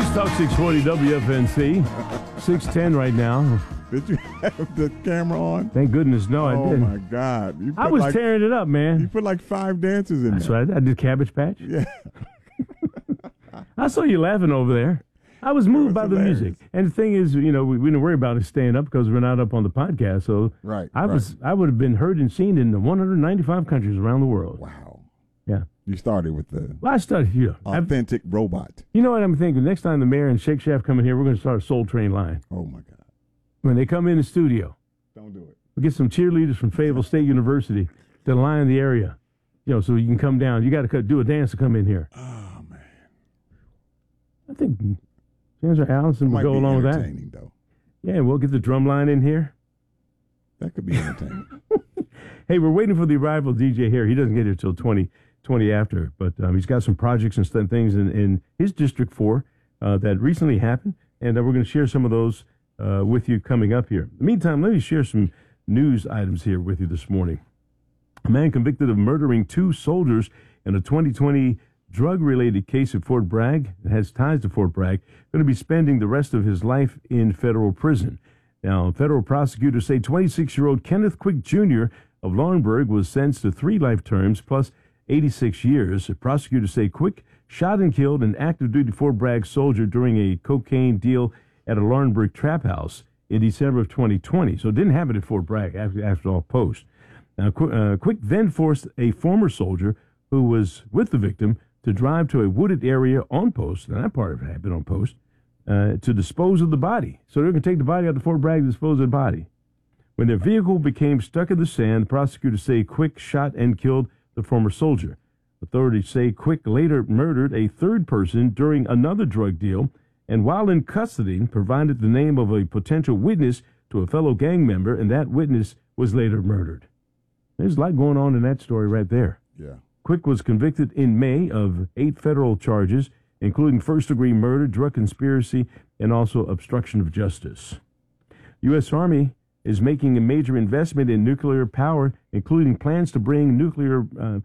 News Talk 640 WFNC. 610 right now. Did you have the camera on? Thank goodness, no, I didn't. Oh, my God. I was tearing it up, man. You put like 5 dances in That's there. right. I did Cabbage Patch. Yeah. I saw you laughing over there. I was moved by hilarious. the music. And the thing is, we didn't worry about it staying up because we're not up on the podcast. So Right. I would have been heard and seen in 195 countries around the world. Wow. Yeah. You started with the Well, I started here. authentic robot. You know what I'm thinking? Next time the mayor and Shake Shack come in here, we're going to start a Soul Train line. Oh, my God. When they come in the studio, Don't do it. we'll get some cheerleaders from Fayetteville State University to line the area. So you can come down. You got to do a dance to come in here. Oh, man. I think Chancellor Allison will Might go be along with that. entertaining, though. Yeah, we'll get the drum line in here. That could be entertaining. Hey, we're waiting for the arrival of DJ here. He doesn't get here till 20 after, but he's got some projects and things in his District 4 that recently happened, and we're going to share some of those with you coming up here. In the meantime, let me share some news items here with you this morning. A man convicted of murdering 2 soldiers in a 2020 drug-related case at Fort Bragg, that has ties to Fort Bragg, going to be spending the rest of his life in federal prison. Now, federal prosecutors say 26-year-old Kenneth Quick Jr. of Laurinburg was sentenced to 3 life terms plus 86 years. Prosecutors say Quick shot and killed an active-duty Fort Bragg soldier during a cocaine deal at a Laurinburg trap house in December of 2020. So it didn't happen at Fort Bragg, after all, post. Now, Quick then forced a former soldier who was with the victim to drive to a wooded area on post, and that part of it happened on post, to dispose of the body. So they're going to take the body out to Fort Bragg to dispose of the body. When their vehicle became stuck in the sand, the prosecutors say Quick shot and killed the former soldier. Authorities say Quick later murdered a third person during another drug deal, and while in custody, provided the name of a potential witness to a fellow gang member, and that witness was later murdered. There's a lot going on in that story right there. Yeah. Quick was convicted in May of 8 federal charges, including first-degree murder, drug conspiracy, and also obstruction of justice. U.S. Army is making a major investment in nuclear power, including plans to bring nuclear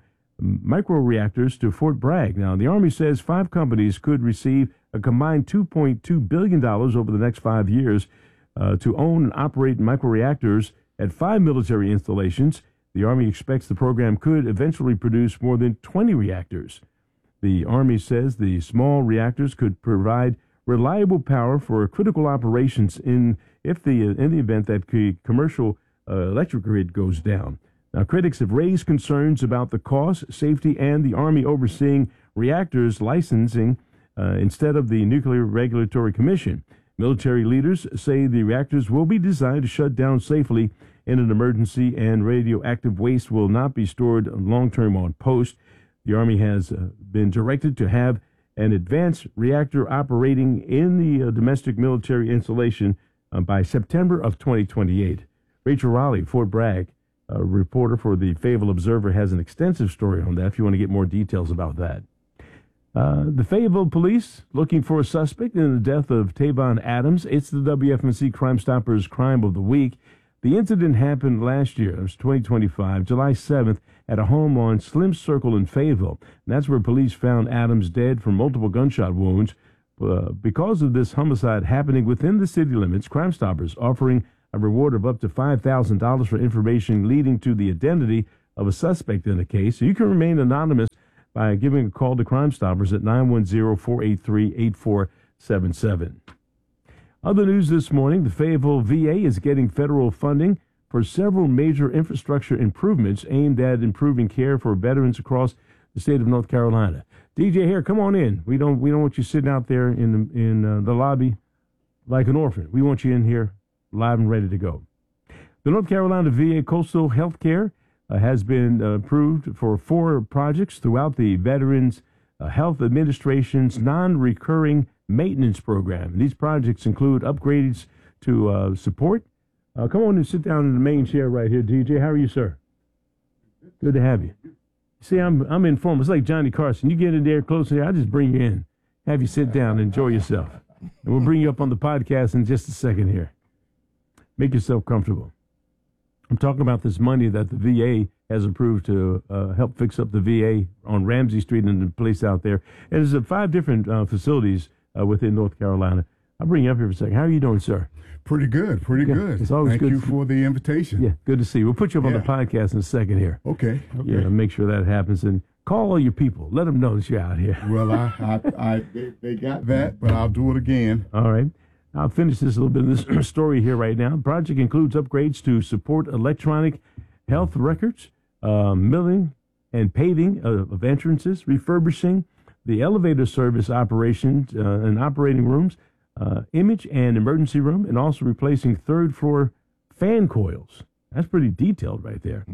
microreactors to Fort Bragg. Now, the Army says 5 companies could receive a combined $2.2 billion over the next 5 years to own and operate microreactors at 5 military installations. The Army expects the program could eventually produce more than 20 reactors. The Army says the small reactors could provide reliable power for critical operations in the event that the commercial electric grid goes down. Now, critics have raised concerns about the cost, safety, and the Army overseeing reactors licensing instead of the Nuclear Regulatory Commission. Military leaders say the reactors will be designed to shut down safely in an emergency, and radioactive waste will not be stored long-term on post. The Army has been directed to have an advanced reactor operating in the domestic military installation by September of 2028. Rachel Raleigh, Fort Bragg, a reporter for the Fayetteville Observer, has an extensive story on that if you want to get more details about that. The Fayetteville police looking for a suspect in the death of Tavon Adams. It's the WFNC Crime Stoppers Crime of the Week. The incident happened last year, it was 2025, July 7th, at a home on Slim Circle in Fayetteville. And that's where police found Adams dead from multiple gunshot wounds. Because of this homicide happening within the city limits, Crime Stoppers offering a reward of up to $5,000 for information leading to the identity of a suspect in the case. So you can remain anonymous by giving a call to Crime Stoppers at 910-483-8477. Other news this morning, the Fayetteville VA is getting federal funding for several major infrastructure improvements aimed at improving care for veterans across the state of North Carolina. DJ Hare, come on in. We don't want you sitting out there in the lobby like an orphan. We want you in here live and ready to go. The North Carolina VA Coastal Health Care has been approved for 4 projects throughout the Veterans Health Administration's non-recurring maintenance program. These projects include upgrades to support. Come on and sit down in the main chair right here, DJ. How are you, sir? Good to have you. See, I'm informed. It's like Johnny Carson. You get in there close here, I just bring you in, have you sit down, and enjoy yourself. And we'll bring you up on the podcast in just a second here. Make yourself comfortable. I'm talking about this money that the VA has approved to help fix up the VA on Ramsey Street and the place out there. And there's 5 different facilities within North Carolina. I'll bring you up here for a second. How are you doing, sir? Pretty good, good. It's always Thank good you for the invitation. Yeah, good to see you. We'll put you up on the Yeah. podcast in a second here. Okay. Yeah, make sure that happens. And call all your people. Let them know that you're out here. Well, they got that, but I'll do it again. All right. I'll finish this a little bit of this story here right now. The project includes upgrades to support electronic health records, milling and paving of entrances, refurbishing the elevator service operations and operating rooms, image and emergency room, and also replacing third floor fan coils. That's pretty detailed right there.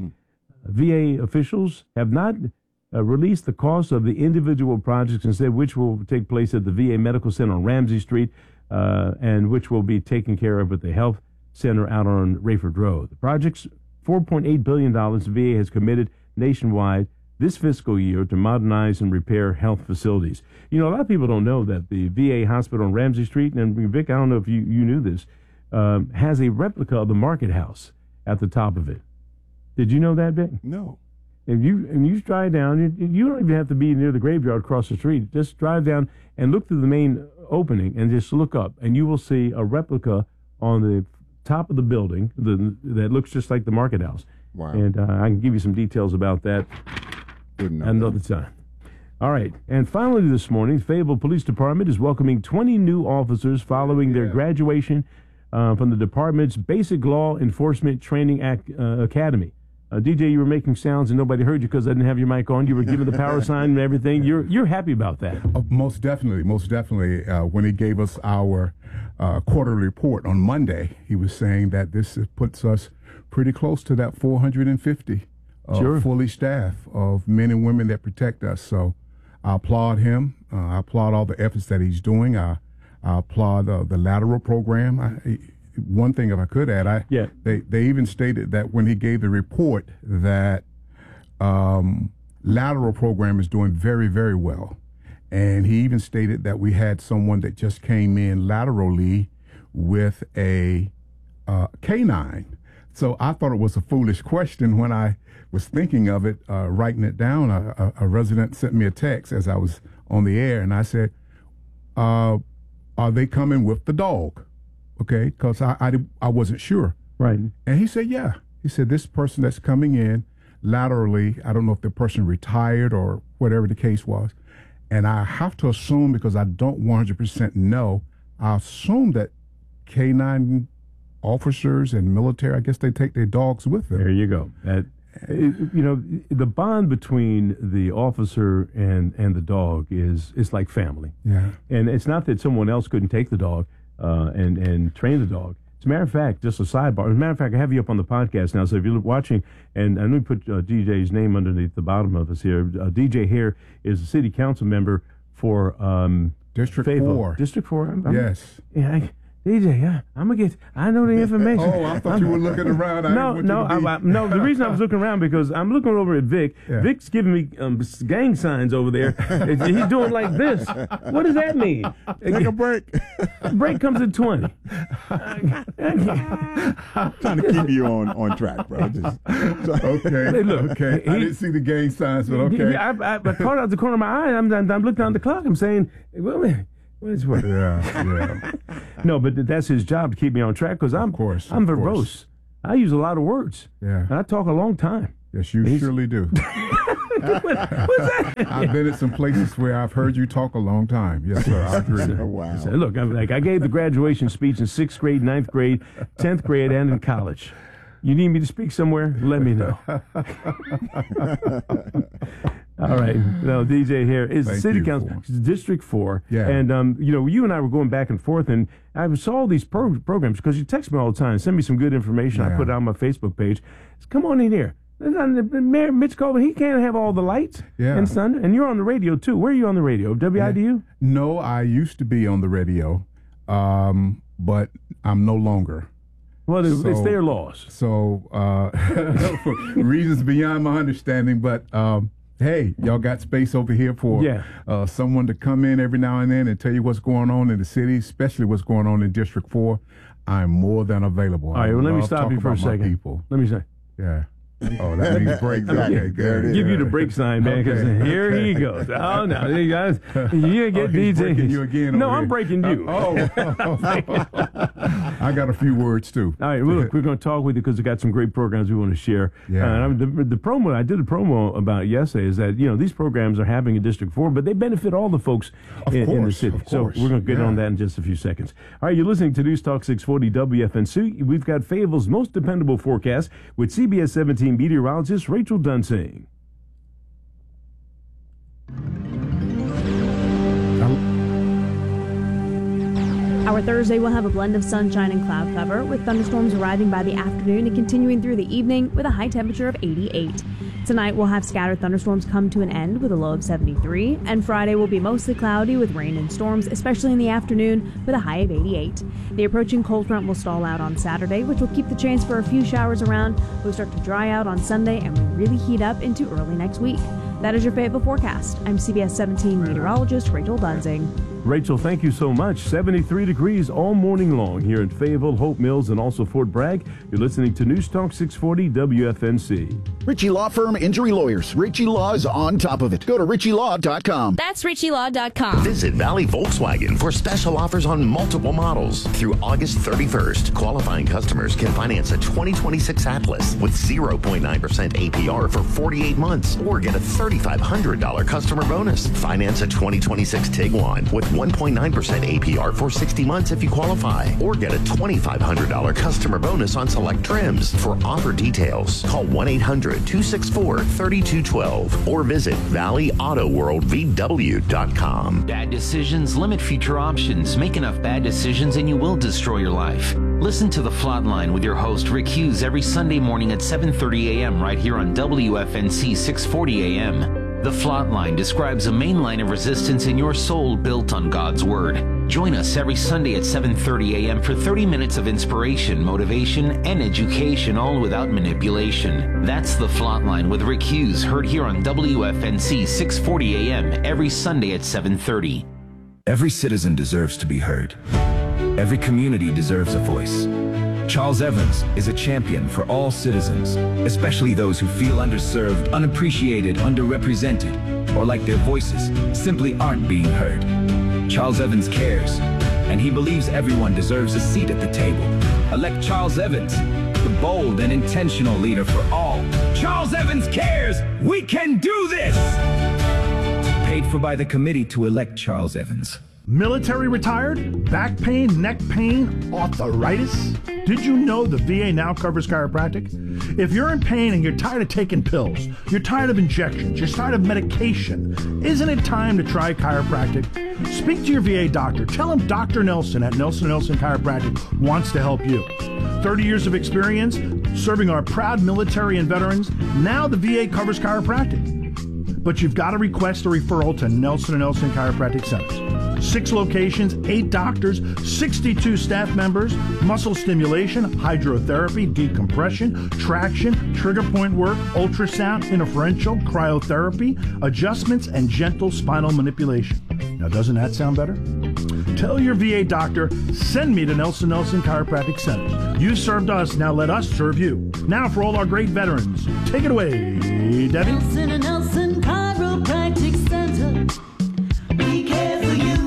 VA officials have not released the cost of the individual projects, instead which will take place at the VA Medical Center on Ramsey Street, and which will be taken care of at the Health Center out on Rayford Road. The project's $4.8 billion the VA has committed nationwide this fiscal year to modernize and repair health facilities. You know, a lot of people don't know that the VA hospital on Ramsey Street, and Vic, I don't know if you knew this, has a replica of the Market House at the top of it. Did you know that, Vic? No. If you drive down, you don't even have to be near the graveyard across the street. Just drive down and look through the main opening and just look up, and you will see a replica on the top of the building that looks just like the Market House. Wow. And I can give you some details about that another time. All right. And finally this morning, the Fayetteville Police Department is welcoming 20 new officers following their graduation from the department's Basic Law Enforcement Training Academy. DJ, you were making sounds and nobody heard you because I didn't have your mic on. You were giving the power sign and everything. You're happy about that? Most definitely. When he gave us our quarterly report on Monday, he was saying that this puts us pretty close to that 450 fully staffed of men and women that protect us. So I applaud him. I applaud all the efforts that he's doing. I applaud the lateral program. One thing, if I could add, they even stated that when he gave the report that lateral program is doing very, very well. And he even stated that we had someone that just came in laterally with a K9. So I thought it was a foolish question when I was thinking of it, writing it down. A resident sent me a text as I was on the air, and I said, are they coming with the dog? Okay, because I wasn't sure. Right. And he said, yeah. He said, this person that's coming in laterally, I don't know if the person retired or whatever the case was. And I have to assume, because I don't 100% know, I assume that K9 officers and military, I guess they take their dogs with them. There you go. The bond between the officer and the dog is like family. Yeah. And it's not that someone else couldn't take the dog and train the dog. As a matter of fact, just a sidebar. As a matter of fact, I have you up on the podcast now. So if you're watching, and let me put DJ's name underneath the bottom of us here. DJ here is a city council member for District Fayetteville. 4. District 4. Yes. Yeah. DJ, yeah, I'm gonna get. I know the information. Oh, I thought you were looking around. No. The reason I was looking around because I'm looking over at Vic. Yeah. Vic's giving me gang signs over there. He's doing like this. What does that mean? Take a break. Break comes at 20. Trying to keep you on track, bro. Okay. Hey, look, okay. I didn't see the gang signs, but okay. I caught out the corner of my eye. I'm looking down the clock. I'm saying, well, what? Yeah. No, but that's his job to keep me on track because I'm verbose. I use a lot of words. Yeah. And I talk a long time. Yes, you surely do. What's that? I've been at some places where I've heard you talk a long time. Yes, sir. I agree. Oh, wow. So, look, I gave the graduation speech in 6th grade, 9th grade, 10th grade, and in college. You need me to speak somewhere? Let me know. All right. No, DJ here is City Council, District 4. Yeah. And, you and I were going back and forth, and I saw all these programs because you text me all the time, send me some good information. Yeah. I put it on my Facebook page. Come on in here. Mayor Mitch Colvin, he can't have all the lights and sun. And you're on the radio, too. Where are you on the radio? WIDU? No, I used to be on the radio, but I'm no longer. Well, it's their loss. So, for reasons beyond my understanding, but hey, y'all got space over here for someone to come in every now and then and tell you what's going on in the city, especially what's going on in District 4. I'm more than available. All right, well, let me stop you for a second. People. Let me say. Yeah. Oh, that means break. Exactly. Okay, There it is. Give you the break sign, man, because here he goes. Oh, no, you guys, you get he's DJ. breaking you again No, over I'm here. breaking you. I got a few words too. All right, well, look, we're going to talk with you because we got some great programs we want to share. Yeah. The promo I did a promo about yesterday is that these programs are happening in District 4, but they benefit all the folks in the city. So we're going to get on that in just a few seconds. All right, you're listening to News Talk 640 WFNC. We've got Fayetteville's most dependable forecast with CBS 17 meteorologist Rachel Dunsing. Our Thursday will have a blend of sunshine and cloud cover, with thunderstorms arriving by the afternoon and continuing through the evening with a high temperature of 88. Tonight we'll have scattered thunderstorms come to an end with a low of 73, and Friday will be mostly cloudy with rain and storms, especially in the afternoon, with a high of 88. The approaching cold front will stall out on Saturday, which will keep the chance for a few showers around. We'll start to dry out on Sunday and will really heat up into early next week. That is your Fayetteville forecast. I'm CBS 17 meteorologist Rachel Dunsing. Rachel, thank you so much. 73 degrees all morning long here in Fayetteville, Hope Mills, and also Fort Bragg. You're listening to News Talk 640 WFNC. Ritchie Law Firm Injury Lawyers. Ritchie Law is on top of it. Go to ritchielaw.com. That's ritchielaw.com. Visit Valley Volkswagen for special offers on multiple models. Through August 31st, qualifying customers can finance a 2026 Atlas with 0.9% APR for 48 months or get a $3,500 customer bonus. Finance a 2026 Tiguan with 1.9% APR for 60 months if you qualify, or get a $2,500 customer bonus on select trims. For offer details, call 1-800-264-3212 or visit ValleyAutoWorldVW.com. Bad decisions limit future options. Make enough bad decisions and you will destroy your life. Listen to The Flot Line with your host Rick Hughes every Sunday morning at 7:30 a.m. right here on WFNC 640 a.m. The Flot Line describes a main line of resistance in your soul built on God's Word. Join us every Sunday at 7:30 a.m. for 30 minutes of inspiration, motivation, and education, all without manipulation. That's The Flot Line with Rick Hughes, heard here on WFNC 640 a.m. every Sunday at 7:30. Every citizen deserves to be heard. Every community deserves a voice. Charles Evans is a champion for all citizens, especially those who feel underserved, unappreciated, underrepresented, or like their voices simply aren't being heard. Charles Evans cares, and he believes everyone deserves a seat at the table. Elect Charles Evans, the bold and intentional leader for all. Charles Evans cares! We can do this! Paid for by the committee to elect Charles Evans. Military retired? Back pain, neck pain, arthritis? Did you know the VA now covers chiropractic? If you're in pain and you're tired of taking pills, you're tired of injections, you're tired of medication, isn't it time to try chiropractic? Speak to your VA doctor. Tell him Dr. Nelson at Nelson Nelson Chiropractic wants to help you. 30 years of experience serving our proud military and veterans. Now the VA covers chiropractic. But you've got to request a referral to Nelson & Nelson Chiropractic Centers. 6 locations, 8 doctors, 62 staff members, muscle stimulation, hydrotherapy, decompression, traction, trigger point work, ultrasound, interferential, cryotherapy, adjustments, and gentle spinal manipulation. Now, doesn't that sound better? Tell your VA doctor, send me to Nelson Nelson Chiropractic Centers. You served us, now let us serve you. Now for all our great veterans, take it away, Debbie. Nelson & Nelson Chiropractic Center. We care for you.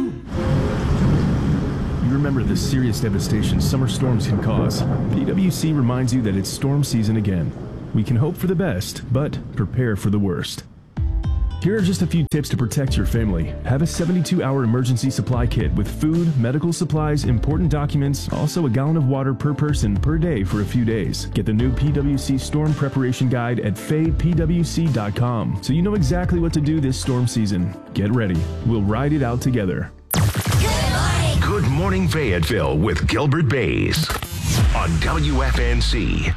You remember the serious devastation summer storms can cause. PwC reminds you that it's storm season again. We can hope for the best, but prepare for the worst. Here are just a few tips to protect your family. Have a 72-hour emergency supply kit with food, medical supplies, important documents, also a gallon of water per person per day for a few days. Get the new PwC Storm Preparation Guide at faypwc.com so you know exactly what to do this storm season. Get ready. We'll ride it out together. Good Morning Fayetteville with Gilbert Bays on WFNC.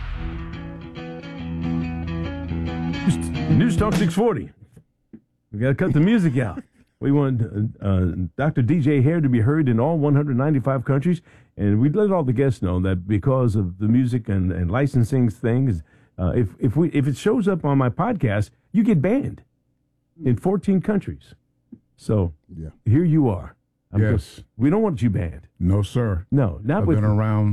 News Talk 640. We got to cut the music out. We want Dr. DJ Hare to be heard in all 195 countries, and we let all the guests know that because of the music and licensing things, if it shows up on my podcast, you get banned in 14 countries. So here you are. Yes. We don't want you banned. No, sir. No, not I've with been around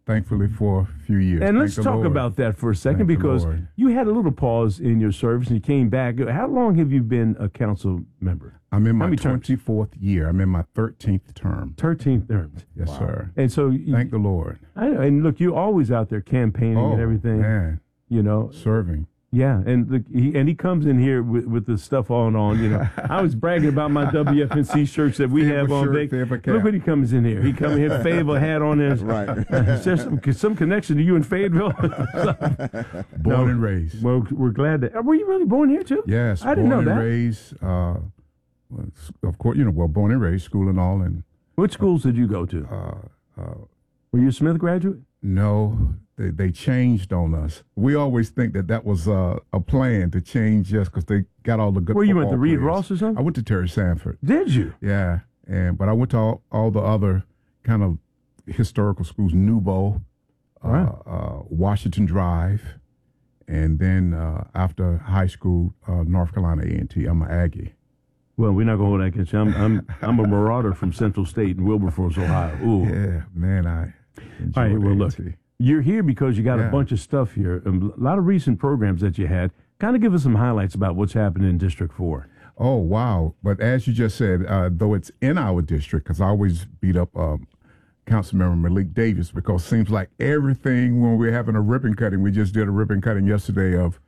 thankfully for a few years. And let's Thank the talk Lord. about that for a second, Thank the because Lord. you had a little pause in your service and you came back. How long have you been a council member? I'm in How my many terms? 24th year. I'm in my 13th term. 13 terms. Yes, sir. And so, Thank the Lord. and look, you're always out there campaigning and everything. Man. You know, serving. Yeah, and look, he comes in here with the stuff on. You know, I was bragging about my WFNC shirts that we have on. Look when he comes in here. He comes in here, Fayetteville hat on there. Right. Is there some connection to you in Fayetteville? Born and raised. Well, we're glad that. Were you really born here too? Yes, I didn't know born and that. raised. Of course, born and raised, school and all. And what schools did you go to? Were you a Smith graduate? No, they changed on us. We always think that was a plan to change just because they got all the good. Where you went to football Reed players. Ross or something? I went to Terry Sanford. Did you? Yeah, but I went to all the other kind of historical schools, Newbo, Washington Drive, and then after high school, North Carolina A&T. I'm an Aggie. Well, we're not going to hold that against you. I'm a Marauder from Central State in Wilberforce, Ohio. Ooh. Yeah, man, I enjoy All right, well, look, A&T. you're here because you got a bunch of stuff here, a lot of recent programs that you had. Kind of give us some highlights about what's happening in District 4. Oh, wow. But as you just said, though it's in our district, because I always beat up Councilmember Malik Davis, because it seems like everything when we're having a ribbon cutting, we just did a ribbon cutting yesterday of,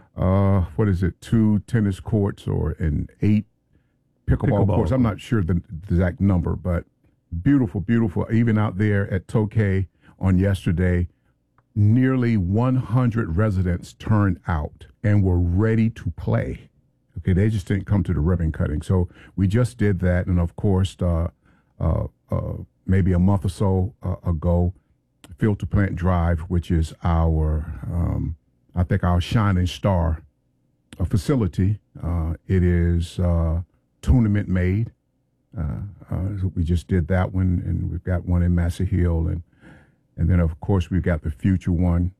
2 tennis courts and 8 pickleball courts. I'm not sure the exact number, but beautiful, beautiful. Even out there at Tokay on yesterday, nearly 100 residents turned out and were ready to play. Okay, they just didn't come to the ribbon cutting. So we just did that. And of course, maybe a month or so ago, Filter Plant Drive, which is our, I think our shining star facility. It is tournament made. We just did that one, and we've got one in Massey Hill, and then of course we've got the future one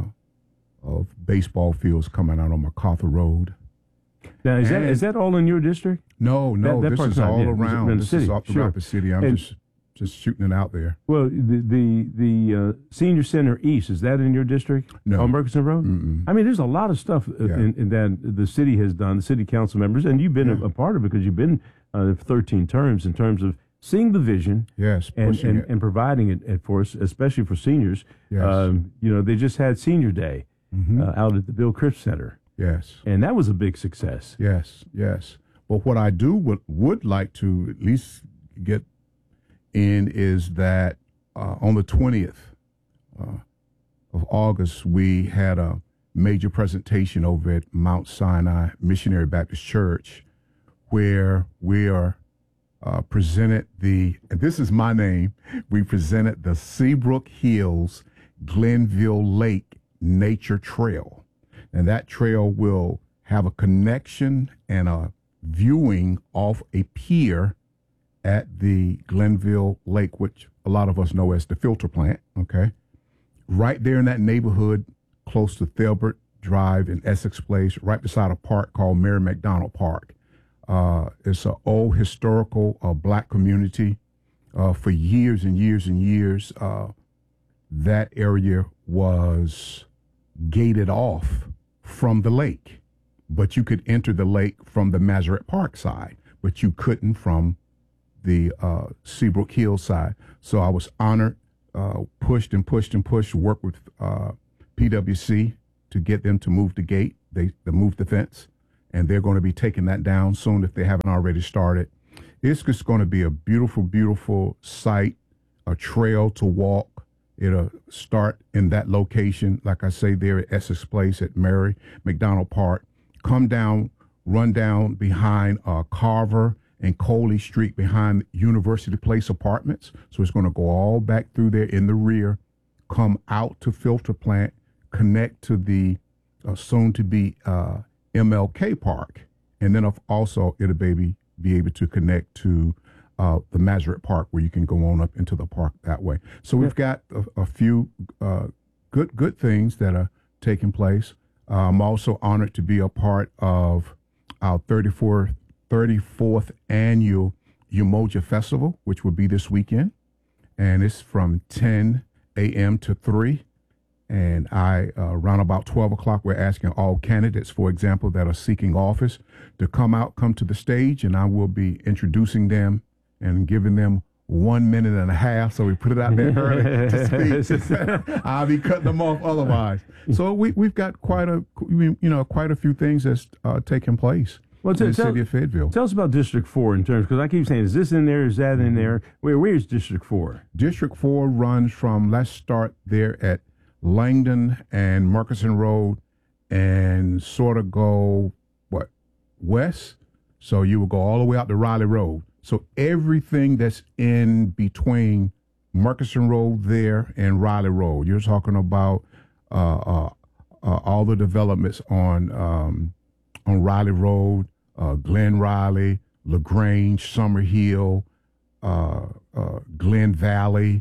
of baseball fields coming out on MacArthur Road. Now, is that all in your district? No, that this part's is not all yet. around. In the This city. is all throughout the city. I'm just shooting it out there. Well, the Senior Center East, is that in your district? No. On Murchison Road? Mm-mm. I mean, there's a lot of stuff in that the city has done, the city council members, and you've been a part of it because you've been 13 terms in terms of seeing the vision, yes, and providing it for us, especially for seniors. Yes. They just had Senior Day out at the Bill Cripps Center. Yes. And that was a big success. Yes. But what I would like to at least get in is that on the 20th of August, we had a major presentation over at Mount Sinai Missionary Baptist Church where we are presented and this is my name, we presented the Seabrook Hills Glenville Lake Nature Trail. And that trail will have a connection and a viewing off a pier at the Glenville Lake, which a lot of us know as the filter plant, okay? Right there in that neighborhood, close to Thelbert Drive and Essex Place, right beside a park called Mary McDonald Park. It's an old historical black community. For years and years and years, that area was gated off from the lake, but you could enter the lake from the Masoret Park side, but you couldn't from the Seabrook Hill side. So I was honored, pushed, worked with PWC to get them to move the gate. They moved the fence, and they're going to be taking that down soon if they haven't already started. It's just going to be a beautiful, beautiful site, a trail to walk. It'll start in that location, like I say, there at Essex Place at Mary McDonald Park. Come down, run down behind Carver and Coley Street behind University Place Apartments. So it's going to go all back through there in the rear, come out to Filter Plant, connect to the soon-to-be MLK Park, and then also it'll be able to connect to the Masoret Park, where you can go on up into the park that way. So we've got a few good things that are taking place. I'm also honored to be a part of our 34th annual Umoja Festival, which will be this weekend. And it's from 10 a.m. to 3. And around about 12 o'clock, we're asking all candidates, for example, that are seeking office to come to the stage, and I will be introducing them and giving them 1 minute and a half. So we put it out there early to speak. I'll be cutting them off otherwise. So we've got quite a few things that's taking place. Well, in the city of Fayetteville. Tell us about District 4 in terms, because I keep saying, is this in there, is that in there? Where's District 4? District 4 runs from, let's start there at Langdon and Murchison Road and sort of go, west? So you will go all the way out to Riley Road. So everything that's in between Murchison Road there and Riley Road, you're talking about all the developments on Riley Road, Glen Riley, LaGrange, Summerhill, Glen Valley,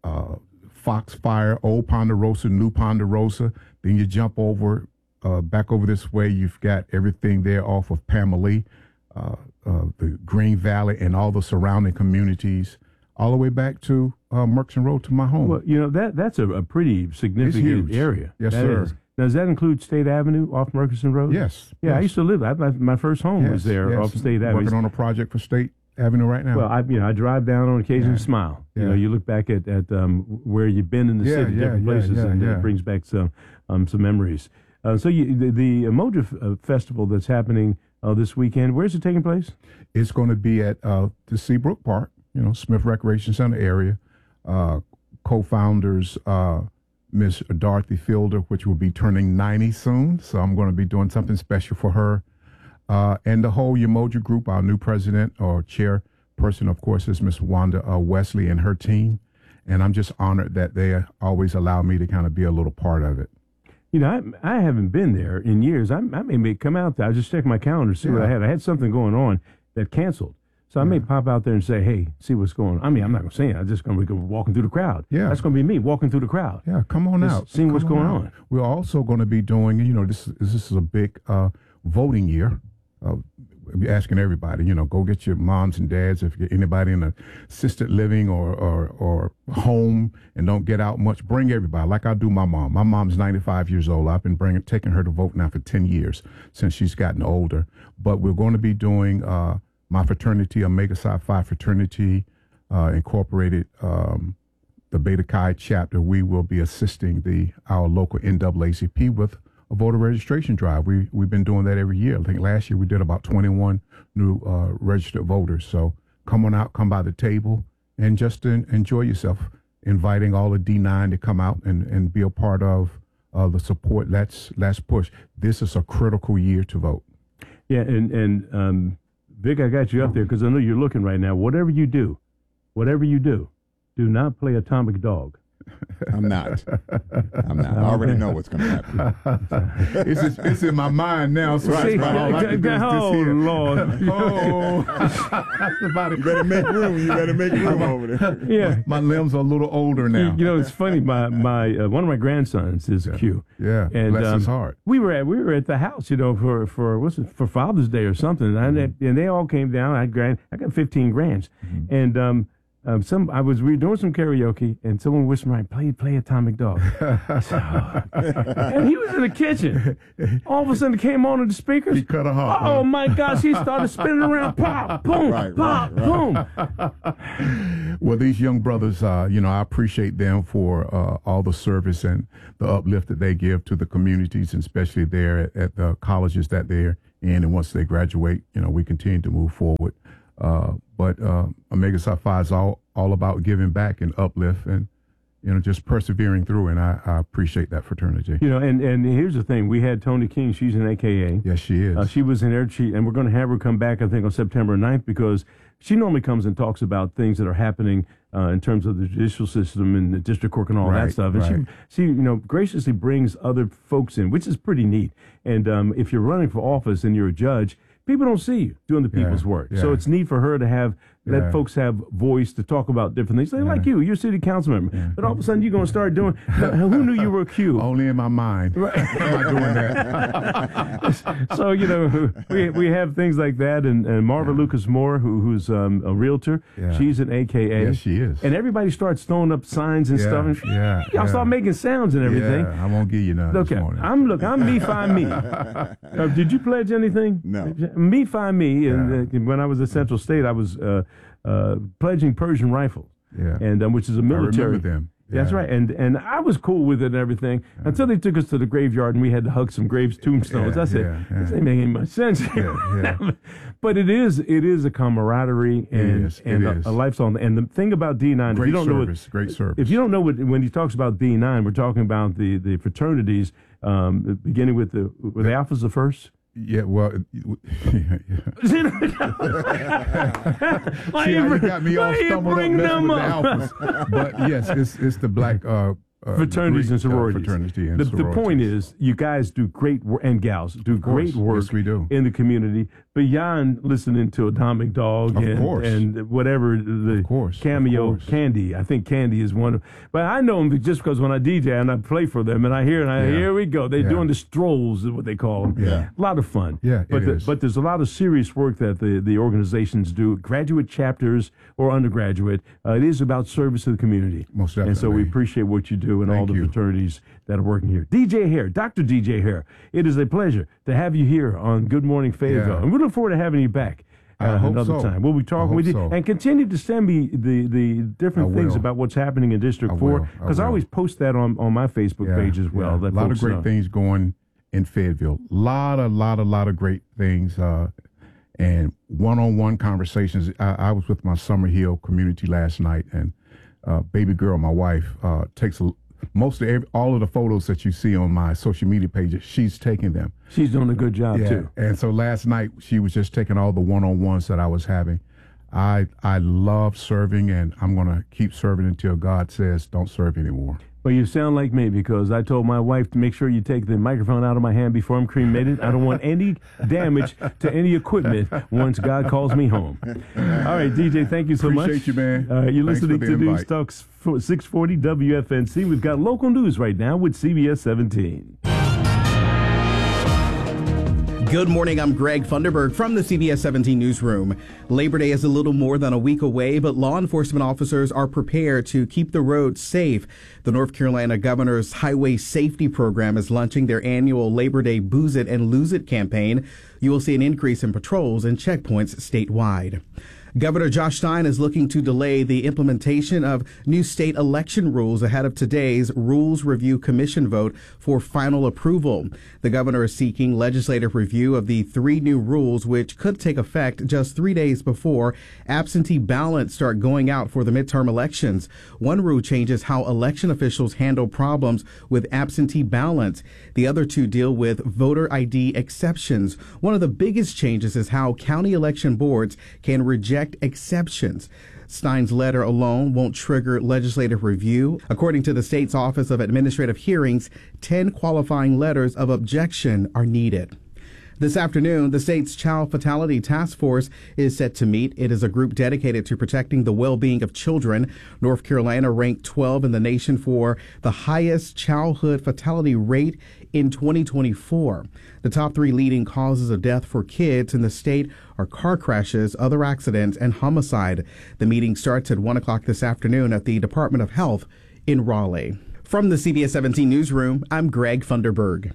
Foxfire, Old Ponderosa, New Ponderosa. Then you jump over, back over this way, you've got everything there off of Pamela, the Green Valley and all the surrounding communities, all the way back to Murchison Road to my home. Well, that's a pretty significant area. Yes, sir. Now, does that include State Avenue off Murchison Road? Yes. Yeah, yes. I used to live. My first home was there off State Avenue. Working on a project for State Avenue right now. Well, I drive down on occasion and smile. Yeah. You look back at where you've been in the city, different places, and it brings back some memories. So the Emoja Festival that's happening this weekend, where's it taking place? It's going to be at the Seabrook Park, Smith Recreation Center area. Co-founders Miss Dorothy Fielder, which will be turning 90 soon. So I'm going to be doing something special for her. And the whole Umoja group, our new president or chairperson, of course, is Miss Wanda Wesley and her team. And I'm just honored that they always allow me to kind of be a little part of it. I haven't been there in years. I may come out there. I just checked my calendar to see what I had. I had something going on that canceled. So I may pop out there and say, hey, see what's going on. I mean, I'm not going to say it. I'm just going to be walking through the crowd. Yeah. That's going to be me walking through the crowd. Yeah, come on out. Seeing what's going on. We're also going to be doing, this is a big voting year. We're asking everybody, go get your moms and dads. If you're anybody in assisted living or home and don't get out much, bring everybody. Like I do my mom. My mom's 95 years old. I've been taking her to vote now for 10 years since she's gotten older. But we're going to be doing my fraternity, Omega Psi Phi fraternity, incorporated the Beta Chi chapter. We will be assisting our local NAACP with a voter registration drive. We've been doing that every year. I think last year we did about 21 new registered voters. So come on out, come by the table, and just enjoy yourself. Inviting all of D9 to come out and be a part of the support. Let's push. This is a critical year to vote. Yeah, and Vic, I got you up there because I know you're looking right now. Whatever you do, do not play Atomic Dog. I'm not. I already know what's going to happen. It's in my mind now. So See, Lord. You better make room. You better make room over there. Yeah. My limbs are a little older now. It's funny. My one of my grandsons is Q. Yeah. And bless his heart. We were at the house, for Father's Day or something, and they all came down. I got 15 grands, and we were doing some karaoke, and someone whispered, play Atomic Dog. And he was in the kitchen. All of a sudden, it came on the speakers. He cut her off. Oh, my gosh, he started spinning around. Pop, boom, boom. Well, these young brothers, I appreciate them for all the service and the uplift that they give to the communities, and especially there at the colleges that they're in. And once they graduate, we continue to move forward. But Omega Psi Phi is all about giving back and uplift and, just persevering through. And I appreciate that fraternity. And here's the thing. We had Tony King. She's an AKA. Yes, she is. She was in there. And we're going to have her come back, I think, on September 9th, because she normally comes and talks about things that are happening in terms of the judicial system and the district court and all that stuff. And she graciously brings other folks in, which is pretty neat. And if you're running for office and you're a judge, people don't see you doing the people's work. Yeah. So it's neat for her to have let folks have voice to talk about different things. They're like you're a city council member. Yeah. But all of a sudden you're going to start doing, who knew you were a Q? Only in my mind. Right. I'm not doing that. So, we have things like that. And Marva Lucas Moore, who's a realtor, she's an AKA. Yes, she is. And everybody starts throwing up signs and stuff. And y'all start making sounds and everything. Yeah, I won't give you none this morning. I'm me, find me. Did you pledge anything? No. Me, find me. And when I was at Central State, I was pledging Persian rifles. Yeah. And which is a military. I remember them. Yeah. That's right. And I was cool with it and everything until they took us to the graveyard and we had to hug some graves tombstones. I said, this ain't making much sense. But it is a camaraderie and a lifelong. And the thing about D9, great if you don't service, know great service. If you don't know when he talks about D9, we're talking about the fraternities, beginning with the Alphas the first. Yeah, well, you got me all stumbled up messing with the Alphas. But yes, it's the black fraternities and sororities. The point is, you guys do great work, and gals do great work yes, we do. In the community, beyond listening to Atomic Dog and whatever the cameo Candy. I think Candy is one of, but I know them just because when I DJ and I play for them and I hear here we go. They're doing the strolls is what they call them. Yeah. A lot of fun. Yeah, but there's a lot of serious work that the organizations do, graduate chapters or undergraduate. It is about service to the community. Most definitely. And so we appreciate what you do and all the fraternities that are working here. DJ Hare, Dr. DJ Hare, it is a pleasure to have you here on Good Morning Fayetteville. And we look forward to having you back another time. We'll be talking with you and continue to send me the different things about what's happening in District 4, because I always post that on my Facebook page as well. A lot of great things going in Fayetteville. Lot of great things and one-on-one conversations. I was with my Summer Hill community last night, and baby girl, my wife, takes all of the photos that you see on my social media pages. She's taking them. She's doing a good job too. And so last night she was just taking all the one-on-ones that I was having. I love serving, and I'm going to keep serving until God says don't serve anymore. Well, you sound like me, because I told my wife to make sure you take the microphone out of my hand before I'm cremated. I don't want any damage to any equipment once God calls me home. All right, DJ, thank you so much. Appreciate you, man. You're listening to News Talk 640 WFNC. We've got local news right now with CBS 17. Good morning, I'm Greg Funderburg from the CBS 17 newsroom. Labor Day is a little more than a week away, but law enforcement officers are prepared to keep the roads safe. The North Carolina Governor's Highway Safety Program is launching their annual Labor Day Booze It and Lose It campaign. You will see an increase in patrols and checkpoints statewide. Governor Josh Stein is looking to delay the implementation of new state election rules ahead of today's Rules Review Commission vote for final approval. The governor is seeking legislative review of the 3 new rules, which could take effect just 3 days before absentee ballots start going out for the midterm elections. One rule changes how election officials handle problems with absentee ballots. The other 2 deal with voter ID exceptions. One of the biggest changes is how county election boards can reject exceptions. Stein's letter alone won't trigger legislative review. According to the state's Office of Administrative Hearings, 10 qualifying letters of objection are needed. This afternoon, the state's Child Fatality Task Force is set to meet. It is a group dedicated to protecting the well-being of children. North Carolina ranked 12 in the nation for the highest childhood fatality rate in 2024. The top 3 leading causes of death for kids in the state are car crashes, other accidents, and homicide. The meeting starts at 1 o'clock this afternoon at the Department of Health in Raleigh. From the CBS 17 newsroom, I'm Greg Funderburg.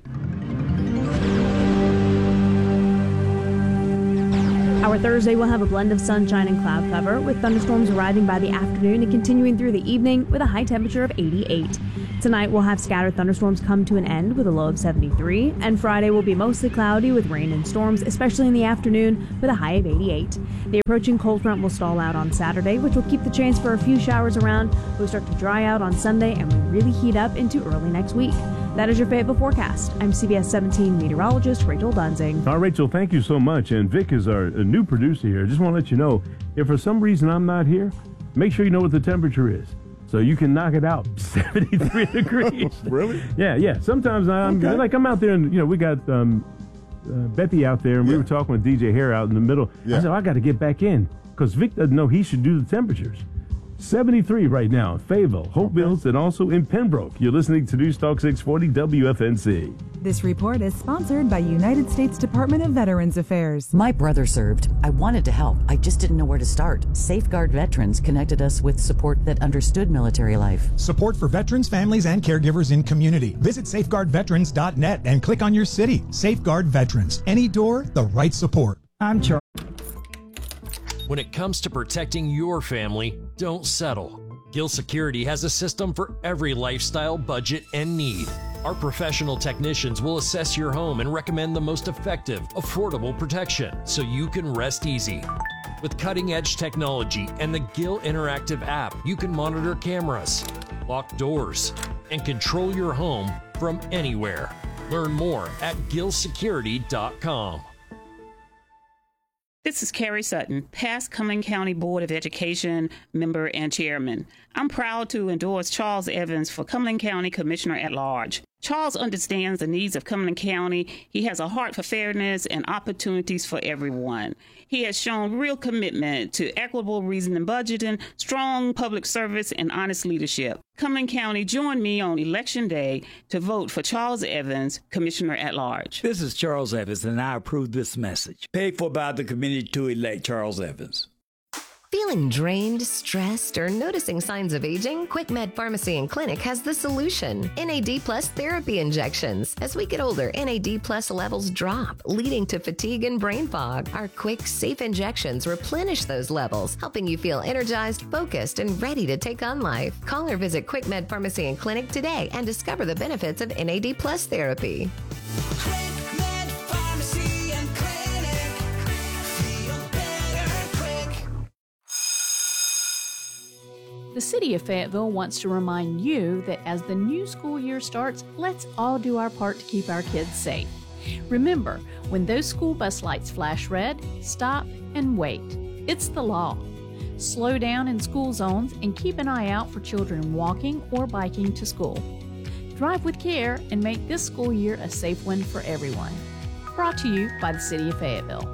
Our Thursday will have a blend of sunshine and cloud cover, with thunderstorms arriving by the afternoon and continuing through the evening with a high temperature of 88. Tonight we'll have scattered thunderstorms come to an end with a low of 73, and Friday will be mostly cloudy with rain and storms, especially in the afternoon, with a high of 88. The approaching cold front will stall out on Saturday, which will keep the chance for a few showers around. We'll start to dry out on Sunday and will really heat up into early next week. That is your Fayetteville forecast. I'm CBS 17 meteorologist Rachel Dunzing. All right, Rachel, thank you so much. And Vic is our new producer here. I just want to let you know, if for some reason I'm not here, make sure you know what the temperature is, so you can knock it out. 73 degrees. Really? Yeah. Sometimes I'm out there, and we got Bethy out there, and we were talking with DJ Hare out in the middle. I said, I got to get back in. because Vic doesn't know he should do the temperatures. 73 right now in Fayetteville, Hope Mills, and also in Pembroke. You're listening to News Talk 640 WFNC. This report is sponsored by United States Department of Veterans Affairs. My brother served. I wanted to help. I just didn't know where to start. Safeguard Veterans connected us with support that understood military life. Support for veterans, families, and caregivers in community. Visit safeguardveterans.net and click on your city. Safeguard Veterans. Any door, the right support. I'm Charles. When it comes to protecting your family, don't settle. Gill Security has a system for every lifestyle, budget, and need. Our professional technicians will assess your home and recommend the most effective, affordable protection so you can rest easy. With cutting-edge technology and the Gill Interactive app, you can monitor cameras, lock doors, and control your home from anywhere. Learn more at gillsecurity.com. This is Carrie Sutton, past Cumberland County Board of Education member and chairman. I'm proud to endorse Charles Evans for Cumberland County Commissioner at Large. Charles understands the needs of Cumberland County. He has a heart for fairness and opportunities for everyone. He has shown real commitment to equitable reasoning budgeting, strong public service, and honest leadership. Cumberland County, join me on Election Day to vote for Charles Evans, Commissioner at Large. This is Charles Evans, and I approve this message. Paid for by the committee to elect Charles Evans. Feeling drained, stressed, or noticing signs of aging? QuickMed Pharmacy and Clinic has the solution. NAD Plus therapy injections. As we get older, NAD Plus levels drop, leading to fatigue and brain fog. Our quick, safe injections replenish those levels, helping you feel energized, focused, and ready to take on life. Call or visit QuickMed Pharmacy and Clinic today and discover the benefits of NAD Plus therapy. The City of Fayetteville wants to remind you that as the new school year starts, let's all do our part to keep our kids safe. Remember, when those school bus lights flash red, stop and wait. It's the law. Slow down in school zones and keep an eye out for children walking or biking to school. Drive with care and make this school year a safe one for everyone. Brought to you by the City of Fayetteville.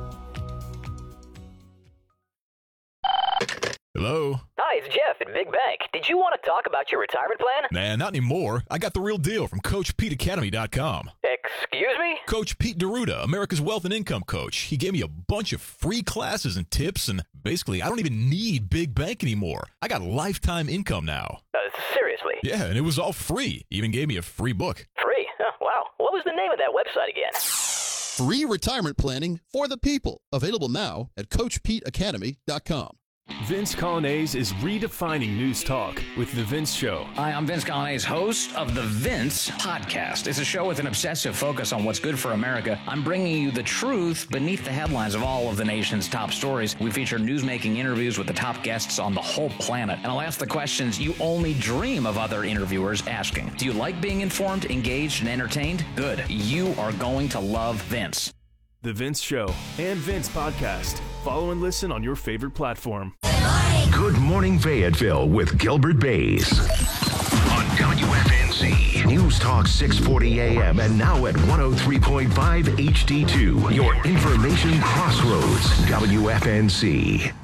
Hello? Hi, it's Jeff at Big Bank. Did you want to talk about your retirement plan? Nah, not anymore. I got the real deal from CoachPeteAcademy.com. Excuse me? Coach Pete D'Arruda, America's Wealth and Income Coach. He gave me a bunch of free classes and tips, and basically, I don't even need Big Bank anymore. I got lifetime income now. Seriously? Yeah, and it was all free. He even gave me a free book. Free? Oh, wow. What was the name of that website again? Free retirement planning for the people. Available now at CoachPeteAcademy.com. Vince Colonnese is redefining news talk with The Vince Show. Hi, I'm Vince Colonnese, host of The Vince Podcast. It's a show with an obsessive focus on what's good for America. I'm bringing you the truth beneath the headlines of all of the nation's top stories. We feature newsmaking interviews with the top guests on the whole planet. And I'll ask the questions you only dream of other interviewers asking. Do you like being informed, engaged, and entertained? Good. You are going to love Vince. The Vince Show and Vince Podcast. Follow and listen on your favorite platform. Good Morning Fayetteville with Gilbert Bays on WFNZ. News Talk 640 AM and now at 103.5 HD2. Your information crossroads. WFNZ.